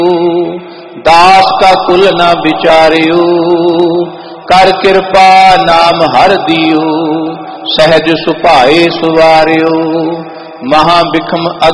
दास का कुल न विचारियो, कर कृपा नाम हर दियो, सहज सुभाए सुवारियो। महा बिखम